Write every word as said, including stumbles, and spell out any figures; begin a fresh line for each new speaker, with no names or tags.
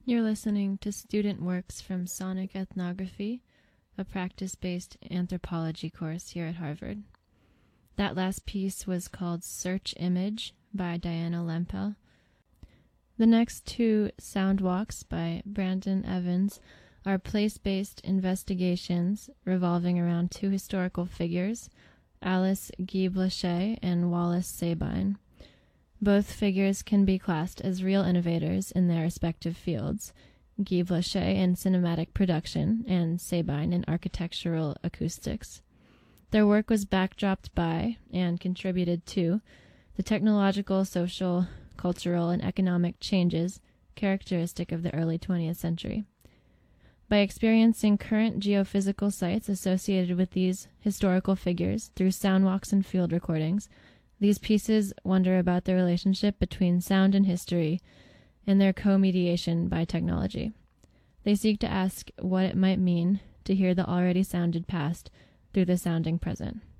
You're listening to student works from Sonic Ethnography, a practice-based anthropology course here at Harvard. That last piece was called Search Image by Diana Lempel. The next two sound walks by Brandon Evans are place-based investigations revolving around two historical figures, Alice Guy Blaché and Wallace Sabine. Both figures can be classed as real innovators in their respective fields, Guy Blaché in cinematic production and Sabine in architectural acoustics. Their work was backdropped by, and contributed to, the technological, social, cultural, and economic changes characteristic of the early twentieth century. By experiencing current geophysical sites associated with these historical figures through sound walks and field recordings, these pieces wonder about the relationship between sound and history and their co-mediation by technology. They seek to ask what it might mean to hear the already sounded past through the sounding present.